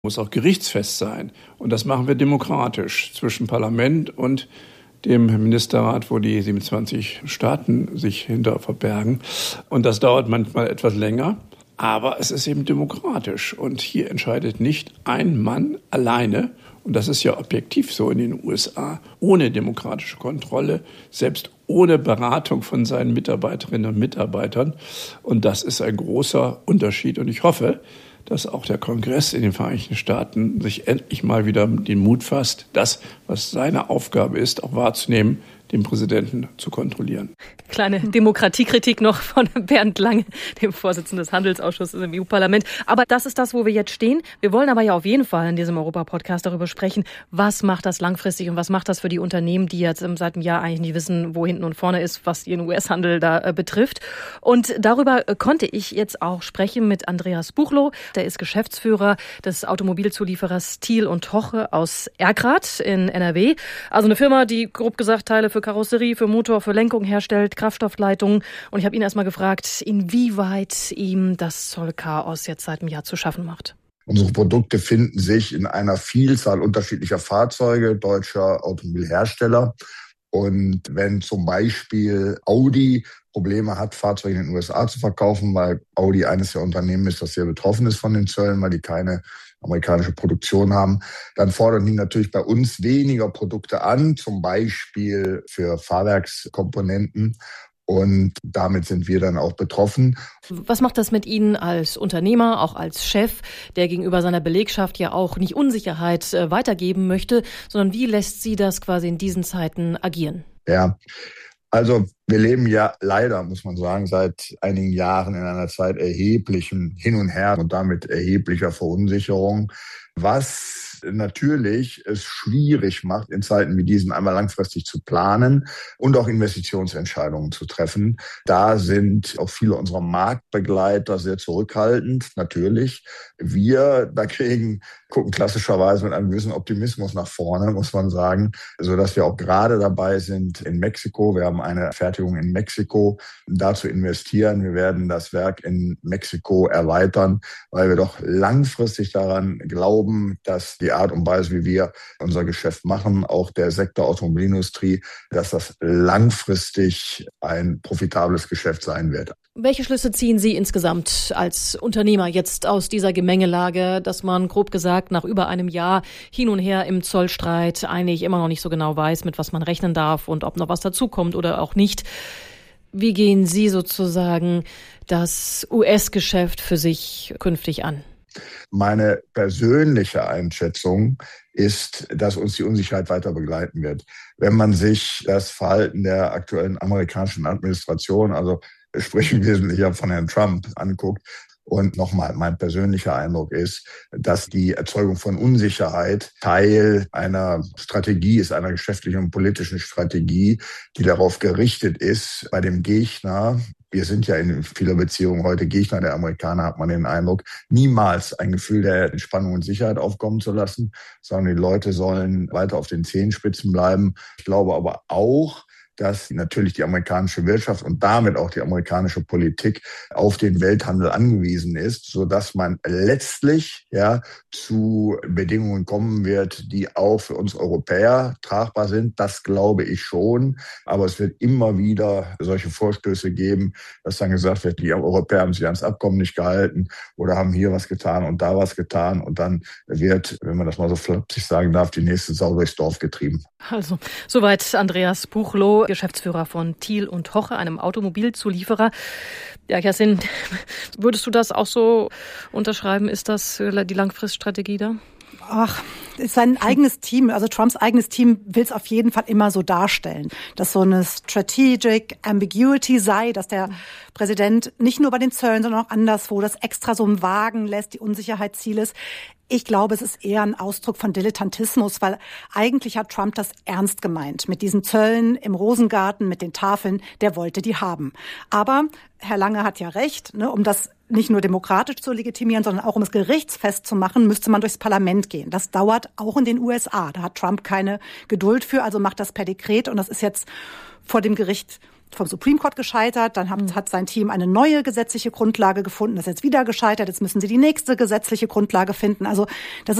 Muss auch gerichtsfest sein. Und das machen wir demokratisch zwischen Parlament und dem Ministerrat, wo die 27 Staaten sich hinter verbergen. Und das dauert manchmal etwas länger, aber es ist eben demokratisch. Und hier entscheidet nicht ein Mann alleine, und das ist ja objektiv so in den USA, ohne demokratische Kontrolle, selbst ohne Beratung von seinen Mitarbeiterinnen und Mitarbeitern. Und das ist ein großer Unterschied. Und ich hoffe, dass auch der Kongress in den Vereinigten Staaten sich endlich mal wieder den Mut fasst, das, was seine Aufgabe ist, auch wahrzunehmen, den Präsidenten zu kontrollieren. Kleine Demokratiekritik noch von Bernd Lange, dem Vorsitzenden des Handelsausschusses im EU-Parlament. Aber das ist das, wo wir jetzt stehen. Wir wollen aber ja auf jeden Fall in diesem Europa-Podcast darüber sprechen, was macht das langfristig und was macht das für die Unternehmen, die jetzt seit einem Jahr eigentlich nicht wissen, wo hinten und vorne ist, was ihren US-Handel da betrifft. Und darüber konnte ich jetzt auch sprechen mit Andreas Buchloh. Der ist Geschäftsführer des Automobilzulieferers Thiel und Hoche aus Erkrath in NRW. Also eine Firma, die grob gesagt Teile für Karosserie, für Motor, für Lenkung herstellt, Kraftstoffleitungen. Und ich habe ihn erstmal gefragt, inwieweit ihm das Zollchaos jetzt seit einem Jahr zu schaffen macht. Unsere Produkte finden sich in einer Vielzahl unterschiedlicher Fahrzeuge deutscher Automobilhersteller. Und wenn zum Beispiel Audi Probleme hat, Fahrzeuge in den USA zu verkaufen, weil Audi eines der Unternehmen ist, das sehr betroffen ist von den Zöllen, weil die keine amerikanische Produktion haben, dann fordern die natürlich bei uns weniger Produkte an, zum Beispiel für Fahrwerkskomponenten. Und damit sind wir dann auch betroffen. Was macht das mit Ihnen als Unternehmer, auch als Chef, der gegenüber seiner Belegschaft ja auch nicht Unsicherheit weitergeben möchte, sondern wie lässt Sie das quasi in diesen Zeiten agieren? Ja, also wir leben ja leider, muss man sagen, seit einigen Jahren in einer Zeit erheblichem Hin und Her und damit erheblicher Verunsicherung, was natürlich es schwierig macht, in Zeiten wie diesen einmal langfristig zu planen und auch Investitionsentscheidungen zu treffen. Da sind auch viele unserer Marktbegleiter sehr zurückhaltend, natürlich. Wir dagegen gucken klassischerweise mit einem gewissen Optimismus nach vorne, muss man sagen, sodass wir auch gerade dabei sind in Mexiko. Wir haben eine Fertigung in Mexiko, da zu investieren. Wir werden das Werk in Mexiko erweitern, weil wir doch langfristig daran glauben, dass die Art und Weise, wie wir unser Geschäft machen, auch der Sektor Automobilindustrie, dass das langfristig ein profitables Geschäft sein wird. Welche Schlüsse ziehen Sie insgesamt als Unternehmer jetzt aus dieser Gemengelage, dass man grob gesagt nach über einem Jahr hin und her im Zollstreit eigentlich immer noch nicht so genau weiß, mit was man rechnen darf und ob noch was dazukommt oder auch nicht? Wie gehen Sie sozusagen das US-Geschäft für sich künftig an? Meine persönliche Einschätzung ist, dass uns die Unsicherheit weiter begleiten wird. Wenn man sich das Verhalten der aktuellen amerikanischen Administration, also sprich im Wesentlichen von Herrn Trump, anguckt, und nochmal, mein persönlicher Eindruck ist, dass die Erzeugung von Unsicherheit Teil einer Strategie ist, einer geschäftlichen und politischen Strategie, die darauf gerichtet ist, bei dem Gegner, wir sind ja in vieler Beziehungen heute Gegner der Amerikaner, hat man den Eindruck, niemals ein Gefühl der Entspannung und Sicherheit aufkommen zu lassen, sondern die Leute sollen weiter auf den Zehenspitzen bleiben. Ich glaube aber auch, dass natürlich die amerikanische Wirtschaft und damit auch die amerikanische Politik auf den Welthandel angewiesen ist, sodass man letztlich zu Bedingungen kommen wird, die auch für uns Europäer tragbar sind. Das glaube ich schon. Aber es wird immer wieder solche Vorstöße geben, dass dann gesagt wird, die Europäer haben sich ans Abkommen nicht gehalten oder haben hier was getan und da was getan. Und dann wird, wenn man das mal so flapsig sagen darf, die nächste Sau durchs Dorf getrieben. Also, soweit Andreas Buchloh, Geschäftsführer von Thiel und Hoche, einem Automobilzulieferer. Ja, Kerstin, würdest du das auch so unterschreiben? Ist das die Langfriststrategie da? Ach, ist sein eigenes Team, also Trumps eigenes Team will es auf jeden Fall immer so darstellen, dass so eine Strategic Ambiguity sei, dass der Präsident nicht nur bei den Zöllen, sondern auch anderswo das extra so im Wagen lässt, die Unsicherheitsziel ist. Ich glaube, es ist eher ein Ausdruck von Dilettantismus, weil eigentlich hat Trump das ernst gemeint. Mit diesen Zöllen im Rosengarten, mit den Tafeln, der wollte die haben. Aber Herr Lange hat ja recht, um das nicht nur demokratisch zu legitimieren, sondern auch um es gerichtsfest zu machen, müsste man durchs Parlament gehen. Das dauert auch in den USA. Da hat Trump keine Geduld für, also macht das per Dekret und das ist jetzt vor dem Gericht vom Supreme Court gescheitert, dann hat sein Team eine neue gesetzliche Grundlage gefunden, das ist jetzt wieder gescheitert, jetzt müssen sie die nächste gesetzliche Grundlage finden. Also das